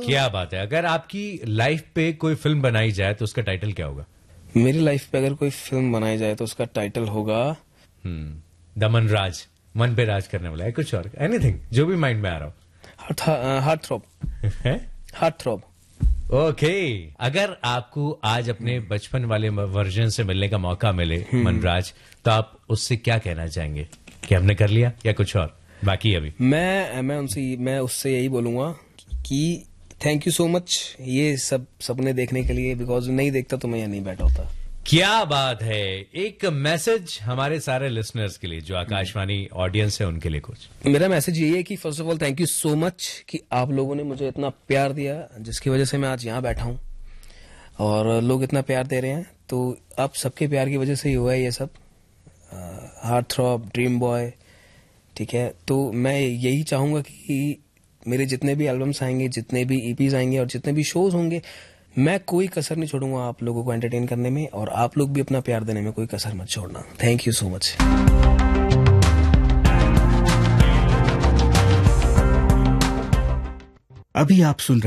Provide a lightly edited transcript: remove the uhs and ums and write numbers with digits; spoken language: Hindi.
क्या बात है। अगर आपकी लाइफ पे कोई फिल्म बनाई जाए तो उसका टाइटल क्या होगा? मेरी लाइफ पे अगर कोई फिल्म बनाई जाए तो उसका टाइटल होगा दमन राज, मन पे राज करने वाला है, कुछ और, एनीथिंग जो भी माइंड में आ रहा हो। Heart throb. Heart throb. Okay. अगर आपको आज अपने बचपन वाले वर्जन से मिलने का मौका मिले मनराज, तो आप उससे क्या कहना चाहेंगे कि हमने कर लिया या कुछ और बाकी अभी? मैं उससे यही बोलूंगा कि थैंक यू सो मच ये सब सपने देखने के लिए, बिकॉज नहीं देखता तो मैं यहाँ नहीं बैठा होता। क्या बात है। एक मैसेज हमारे सारे लिसनर्स के लिए, जो आकाशवाणी ऑडियंस है उनके लिए कुछ? मेरा मैसेज यही है कि first of all thank you so much कि आप लोगों ने मुझे इतना प्यार दिया, जिसकी वजह से मैं आज यहाँ बैठा हूँ और लोग इतना प्यार दे रहे हैं। तो आप सबके प्यार की वजह से ही हुआ है ये सब। हार्ट थ्रॉब, ड्रीम बॉय, ठीक है। तो मैं यही चाहूंगा कि मेरे जितने भी एल्बम्स आएंगे, जितने भी ईपीज आएंगे और जितने भी शोज होंगे, मैं कोई कसर नहीं छोड़ूंगा आप लोगों को एंटरटेन करने में, और आप लोग भी अपना प्यार देने में कोई कसर मत छोड़ना। Thank you so much. अभी आप सुन